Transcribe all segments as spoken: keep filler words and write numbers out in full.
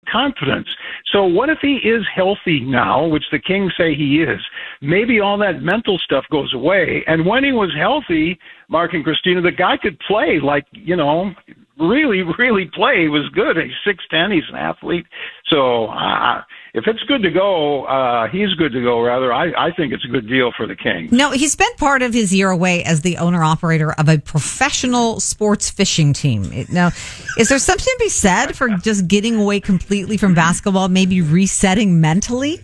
confidence. So what if he is healthy now, which the Kings say he is? Maybe all that mental stuff goes away. And when he was healthy, Mark and Christina, the guy could play like, you know, really, really play. He was good. He's six ten. He's an athlete. So uh, if it's good to go, uh, he's good to go, rather. I, I think it's a good deal for the Kings. No, he spent part of his year away as the owner-operator of a professional sports fishing team. Now, is there something to be said for just getting away completely from basketball, maybe resetting mentally?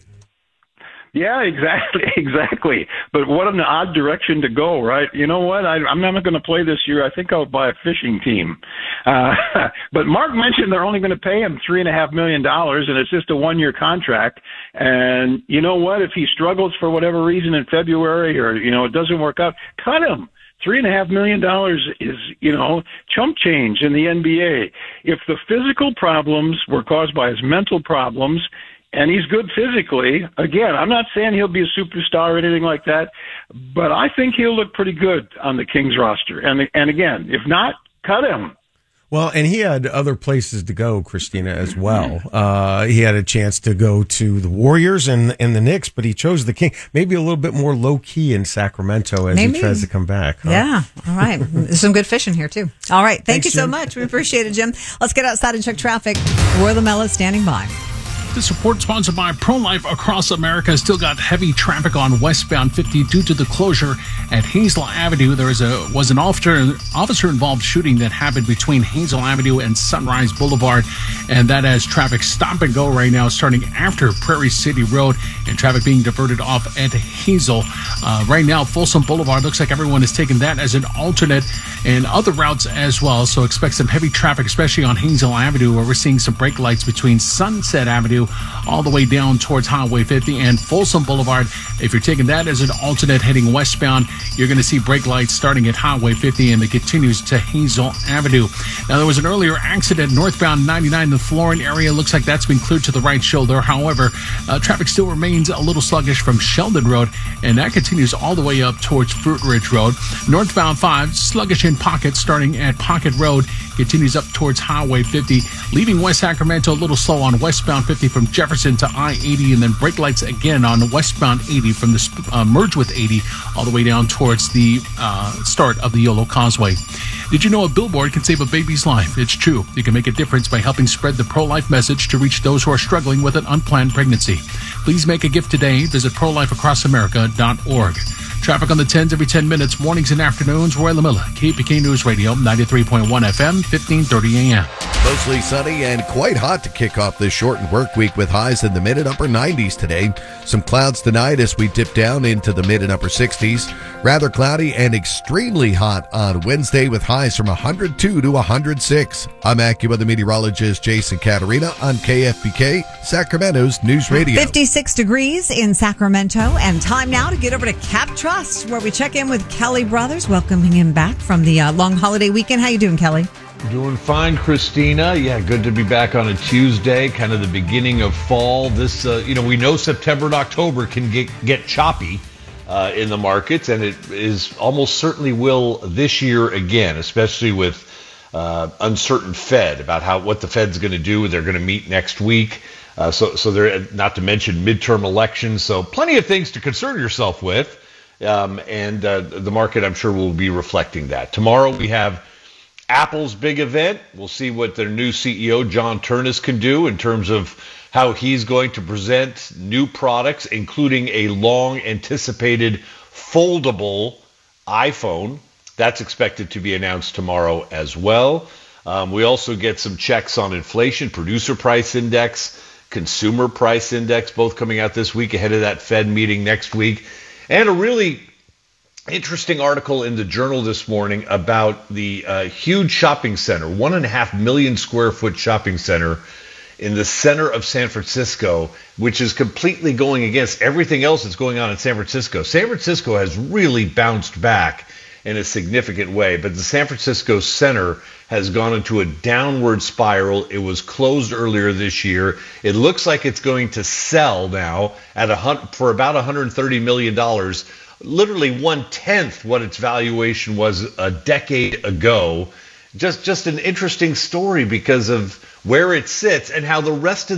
Yeah, exactly, exactly. But what an odd direction to go, right? You know what? I, I'm not going to play this year. I think I'll buy a fishing team. Uh, but Mark mentioned they're only going to pay him three and a half million dollars, and it's just a one-year contract. And you know what? If he struggles for whatever reason in February, or you know it doesn't work out, cut him. Three and a half million dollars is, you know, chump change in the N B A. If the physical problems were caused by his mental problems, and he's good physically. Again, I'm not saying he'll be a superstar or anything like that, but I think he'll look pretty good on the Kings roster. And and again, if not, cut him. Well, and he had other places to go, Christina, as well. Uh, he had a chance to go to the Warriors and, and the Knicks, but he chose the King. Maybe a little bit more low-key in Sacramento as Maybe. he tries to come back. Huh? Yeah, all right. There's some good fishing here, too. All right, thank Thanks, you so Jim. much. We appreciate it, Jim. Let's get outside and check traffic. Roy Lamella standing by. This report sponsored by Pro-Life Across America. Still got heavy traffic on westbound fifty due to the closure at Hazel Avenue. There is a was an officer officer involved shooting that happened between Hazel Avenue and Sunrise Boulevard, and that has traffic stop and go right now, starting after Prairie City Road, and traffic being diverted off at Hazel. Uh, right now, Folsom Boulevard looks like everyone is taking that as an alternate, and other routes as well. So expect some heavy traffic, especially on Hazel Avenue, where we're seeing some brake lights between Sunset Avenue all the way down towards Highway fifty and Folsom Boulevard. If you're taking that as an alternate heading westbound, you're going to see brake lights starting at Highway fifty, and it continues to Hazel Avenue. Now, there was an earlier accident northbound ninety-nine in the Florin area. Looks like that's been cleared to the right shoulder. However, uh, traffic still remains a little sluggish from Sheldon Road, and that continues all the way up towards Fruit Ridge Road. Northbound five, sluggish in pockets starting at Pocket Road, continues up towards Highway fifty. Leaving West Sacramento a little slow on westbound fifty from Jefferson to I eighty, and then brake lights again on westbound eighty from the uh, merge with eighty all the way down towards the uh, start of the Yolo Causeway. Did you know a billboard can save a baby's life? It's true. You can make a difference by helping spread the pro-life message to reach those who are struggling with an unplanned pregnancy. Please make a gift today. Visit pro life across america dot org. Traffic on the tens every ten minutes, mornings and afternoons. Roy Lamilla, K P K News Radio, ninety-three point one F M, fifteen thirty A M. Mostly sunny and quite hot to kick off this shortened work week with highs in the mid and upper nineties today. Some clouds tonight as we dip down into the mid and upper sixties. Rather cloudy and extremely hot on Wednesday with highs from one hundred two to one hundred six. I'm AccuWeather meteorologist Jason Caterina on K F B K, Sacramento's News Radio. fifty-six degrees in Sacramento, and time now to get over to Cap Trust, where we check in with Kelly Brothers, welcoming him back from the uh, long holiday weekend. How you doing, Kelly? Doing fine, Christina. Yeah, good to be back on a Tuesday, kind of the beginning of fall. This, uh, you know, we know September and October can get, get choppy uh, in the markets, and it is almost certainly will this year again, especially with uh, uncertain Fed about how what the Fed's going to do. They're going to meet next week. Uh, so, so they're not to mention midterm elections. So plenty of things to concern yourself with. Um, and uh, the market, I'm sure, will be reflecting that. Tomorrow we have Apple's big event. We'll see what their new C E O, John Ternus, can do in terms of how he's going to present new products, including a long-anticipated foldable iPhone. That's expected to be announced tomorrow as well. Um, we also get some checks on inflation, producer price index, consumer price index, both coming out this week ahead of that Fed meeting next week. And a really interesting article in the Journal this morning about the uh, huge shopping center, one and a half million square foot shopping center in the center of San Francisco, which is completely going against everything else that's going on in San Francisco. San Francisco has really bounced back in a significant way, but the San Francisco center has gone into a downward spiral. It was closed earlier this year. It looks like it's going to sell now at a hun- for about one hundred thirty million dollars, literally one-tenth what its valuation was a decade ago. Just, just an interesting story because of where it sits and how the rest of